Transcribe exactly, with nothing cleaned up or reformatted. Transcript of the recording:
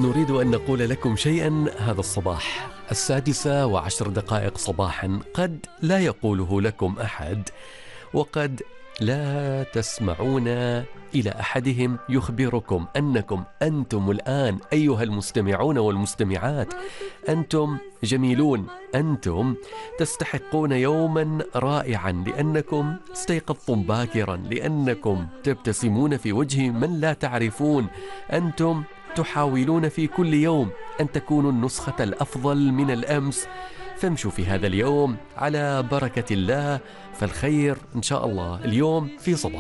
نريد أن نقول لكم شيئا هذا الصباح، السادسة وعشر دقائق صباحا. قد لا يقوله لكم أحد، وقد لا تسمعون إلى أحدهم يخبركم أنكم أنتم الآن أيها المستمعون والمستمعات أنتم جميلون، أنتم تستحقون يوما رائعا، لأنكم استيقظتم باكرا، لأنكم تبتسمون في وجه من لا تعرفون، أنتم تحاولون في كل يوم أن تكونوا النسخة الأفضل من الأمس. فامشوا في هذا اليوم على بركة الله، فالخير إن شاء الله اليوم في صباح